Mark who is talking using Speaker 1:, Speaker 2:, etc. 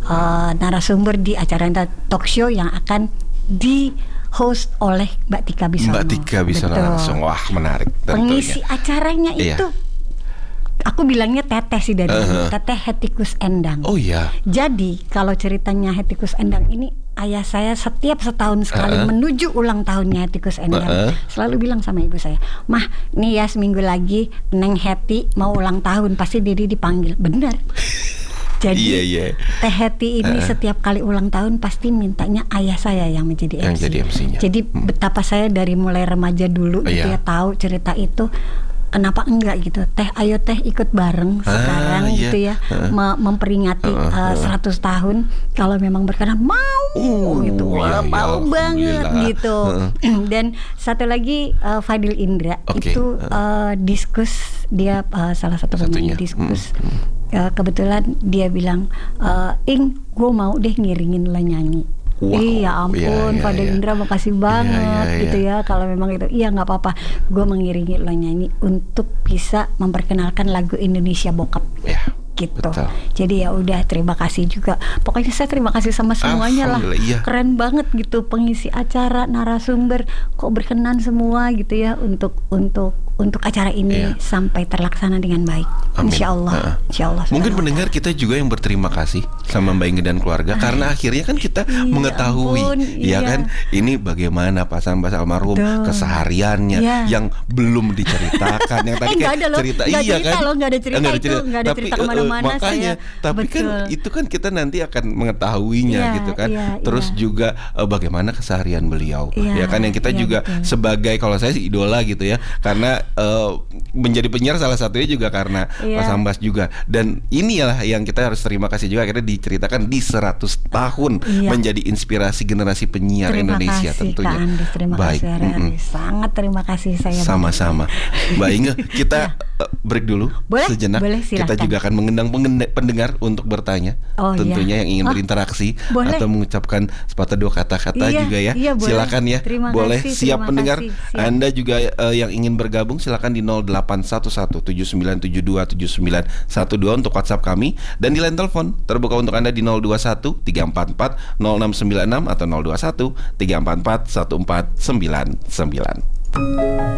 Speaker 1: narasumber di acara talk show yang akan di host oleh Mbak Tika Bisono.
Speaker 2: Mbak Tika Bisono langsung, wah menarik.
Speaker 1: Pengisi acaranya itu, aku bilangnya teteh sih dari dulu, teteh Hetikus Endang.
Speaker 2: Oh iya.
Speaker 1: Jadi kalau ceritanya Hetikus Endang ini, ayah saya setiap setahun sekali menuju ulang tahunnya Hetikus Endang selalu bilang sama ibu saya, "Mah, nih ya seminggu lagi Neng Heti mau ulang tahun, pasti Didi dipanggil." Benar. Jadi Teh Heti ini setiap kali ulang tahun pasti mintanya ayah saya yang menjadi MC.
Speaker 2: MC-nya.
Speaker 1: Jadi betapa saya dari mulai remaja dulu gitu ya tahu cerita itu. Kenapa enggak gitu, Teh ayo Teh ikut bareng sekarang gitu ya, memperingati 100 tahun. Kalau memang berkenan mau gitu, mau banget gitu. Dan satu lagi Fadil Indra itu diskus, dia salah satu pemain diskus. Kebetulan dia bilang, "Ing, gue mau deh ngiringin lo nyanyi." Wow. Iya ampun, Fadil Indra makasih banget gitu ya. Kalau memang itu, iya nggak apa-apa, gue mengiringi lo nyanyi untuk bisa memperkenalkan lagu Indonesia Bokap. Gitu. Betul. Jadi ya udah, terima kasih juga. Pokoknya saya terima kasih sama semuanya lah. Keren banget gitu pengisi acara, narasumber, kok berkenan semua gitu ya untuk acara ini sampai terlaksana dengan baik. Amin. Insya Allah.
Speaker 2: Mungkin pendengar kita juga yang berterima kasih sama Mbak Inge dan keluarga karena akhirnya kan kita mengetahui, kan, ini bagaimana pasangan almarhum kesehariannya yang belum diceritakan, yang tadi cerita, nggak ada cerita kemana-mana.
Speaker 1: Makanya,
Speaker 2: tapi kan itu kan kita nanti akan mengetahuinya gitu kan. Terus juga bagaimana keseharian beliau, ya kan, yang kita juga sebagai, kalau saya sih idola gitu ya, karena menjadi penyiar salah satunya juga karena Mas Ambas juga. Dan inilah yang kita harus terima kasih juga, akhirnya diceritakan di 100 tahun menjadi inspirasi generasi penyiar Indonesia tentunya.
Speaker 1: Terima
Speaker 2: baik.
Speaker 1: kasih, sangat terima kasih saya.
Speaker 2: Sama-sama. Mbak Inge, kita break dulu sejenak.
Speaker 1: Boleh,
Speaker 2: kita juga akan mengundang pendengar untuk bertanya, tentunya yang ingin berinteraksi atau mengucapkan sepatah dua kata-kata juga ya. Silakan ya. Boleh, siap pendengar. Anda juga yang ingin bergabung silakan di 0811-7972-7912 untuk WhatsApp kami, dan di line telepon terbuka untuk Anda di 021-344-0696 atau 021-344-1499.